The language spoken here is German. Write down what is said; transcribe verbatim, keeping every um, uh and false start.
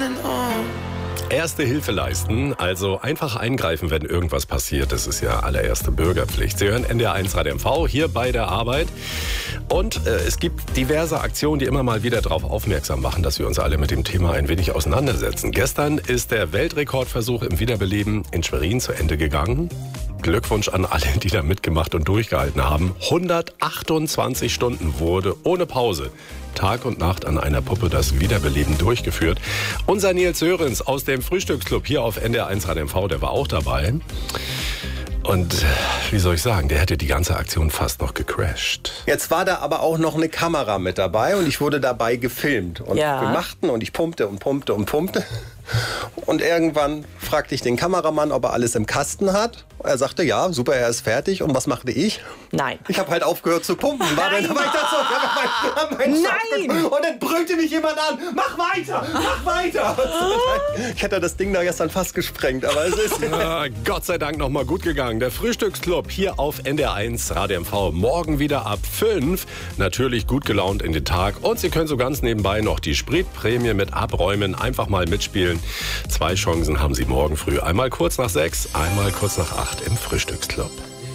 Erste Hilfe leisten, also einfach eingreifen, wenn irgendwas passiert. Das ist ja allererste Bürgerpflicht. Sie hören N D R eins Radio M V hier bei der Arbeit. Und äh, es gibt diverse Aktionen, die immer mal wieder darauf aufmerksam machen, dass wir uns alle mit dem Thema ein wenig auseinandersetzen. Gestern ist der Weltrekordversuch im Wiederbeleben in Schwerin zu Ende gegangen. Glückwunsch an alle, die da mitgemacht und durchgehalten haben. hundertachtundzwanzig Stunden wurde ohne Pause Tag und Nacht an einer Puppe das Wiederbeleben durchgeführt. Unser Nils Sörens aus dem Frühstücksclub hier auf N D R eins Radio M V, der war auch dabei. Und wie soll ich sagen, der hätte die ganze Aktion fast noch gecrashed. Jetzt war da aber auch noch eine Kamera mit dabei und ich wurde dabei gefilmt. Und Ja. wir machten und ich pumpte und pumpte und pumpte. Und irgendwann fragte ich den Kameramann, ob er alles im Kasten hat. Er sagte, ja, super, er ist fertig. Und was machte ich? Nein. Ich habe halt aufgehört zu pumpen. War dann, war ich da so, hab mein, mein Nein! Und dann brüllte mich jemand an, mach weiter, mach weiter. Ich hätte das Ding da gestern fast gesprengt, aber es ist... Ja, Gott sei Dank noch mal gut gegangen. Der Frühstücksclub hier auf N D R eins Radio M V. Morgen wieder ab fünf. Natürlich gut gelaunt in den Tag. Und Sie können so ganz nebenbei noch die Spritprämie mit abräumen. Einfach mal mitspielen. Zwei Chancen haben Sie morgen früh. Einmal kurz nach sechs, einmal kurz nach acht im Frühstücksclub.